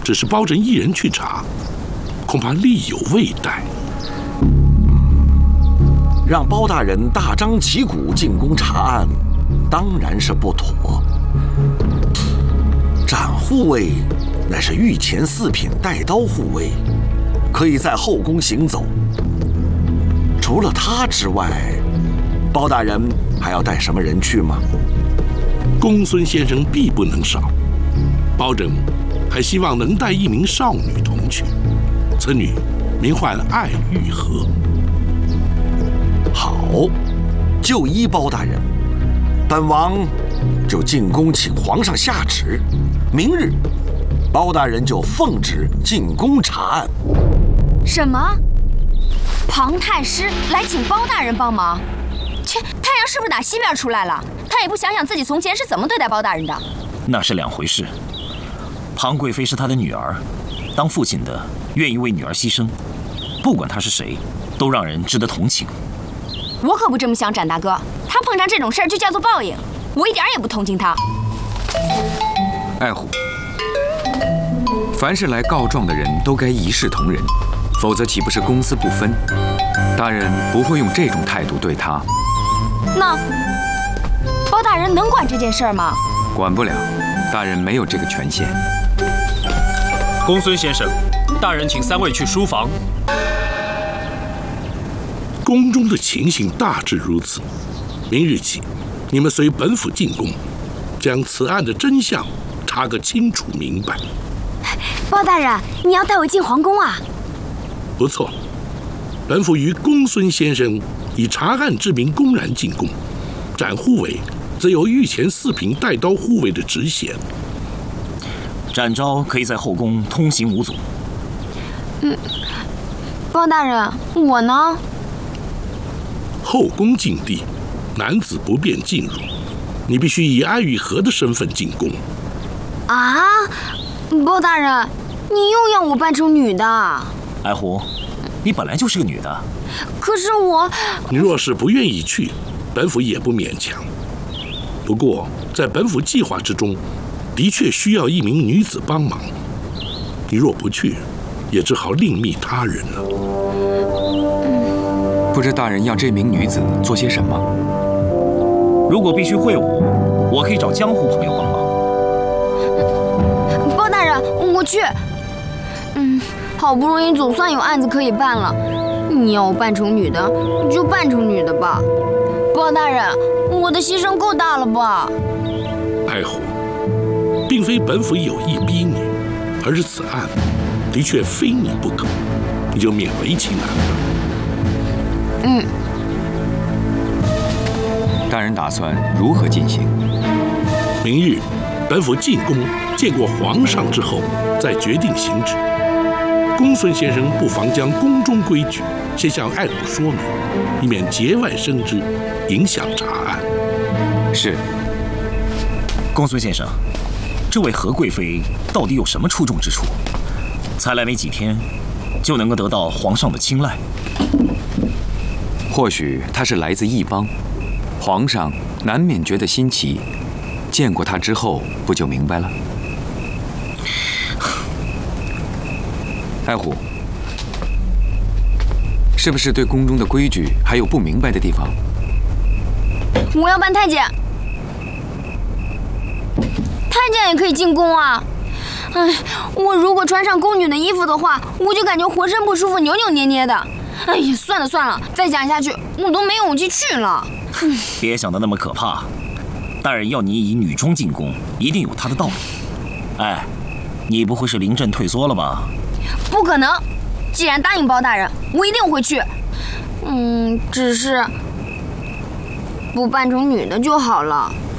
只是包拯一人去查，恐怕力有未逮。 让包大人大张旗鼓进宫查案，当然是不妥。展护卫乃是御前4品带刀护卫，可以在后宫行走。除了他之外，包大人还要带什么人去吗？ 公孙先生必不能少。包拯还希望能带一名少女同去，此女名唤艾玉和。 好，就依包大人，本王就进宫请皇上下旨，明日包大人就奉旨进宫查案。 什么？庞太师来请包大人帮忙？切，太阳是不是打西边出来了？他也不想想自己从前是怎么对待包大人的。 那是两回事。庞贵妃是他的女儿，当父亲的愿意为女儿牺牲，不管他是谁，都让人值得同情。 我可不这么想，展大哥。他碰上这种事儿就叫做报应，我一点也不同情他。 爱虎，凡是来告状的人都该一视同仁，否则岂不是公私不分？大人不会用这种态度对他。 那包大人能管这件事儿吗？ 管不了，大人没有这个权限。 公孙先生，大人请3位去书房。 宫中的情形大致如此。明日起，你们随本府进宫，将此案的真相查个清楚明白。 包大人，你要带我进皇宫啊？ 不错，本府于公孙先生以查案之名公然进宫，展护卫则有御前4品带刀护卫的职衔。 展昭可以在后宫通行无阻。 包大人，我呢？ 后宫禁地，男子不便进入，你必须以艾玉和的身份进宫。 啊，包大人，你又要我扮成女的？ 爱狐，你本来就是个女的。 可是我…… 你若是不愿意去，本府也不勉强。不过，在本府计划之中，的确需要一名女子帮忙。你若不去，也只好另觅他人了。 不知大人要这名女子做些什么？ 如果必须会武，我可以找江湖朋友帮忙。 包大人，我去。好不容易总算有案子可以办了，你要我扮成女的，就扮成女的吧。包大人，我的牺牲够大了吧？ 爱虎，并非本府有意逼你，而是此案的确非你不可，你就勉为其难吧。 大人打算如何进行？ 明日，本府进宫见过皇上之后，再决定行止。公孙先生不妨将宫中规矩先向爱虎说明，以免节外生枝，影响查案。 是。 公孙先生，这位何贵妃到底有什么出众之处？才来没几天，就能够得到皇上的青睐？ 或许她是来自异邦，皇上难免觉得新奇。见过她之后，不就明白了？爱虎，是不是对宫中的规矩还有不明白的地方？ 我要扮太监，太监也可以进宫啊！我如果穿上宫女的衣服的话，我就感觉浑身不舒服，扭扭捏捏的。哎呀，算了算了，再讲下去我都没有勇气去了。 别想得那么可怕，大人要你以女装进宫，一定有他的道理。哎，你不会是临阵退缩了吧？ 不可能，既然答应包大人，我一定会去。只是不扮成女的就好了。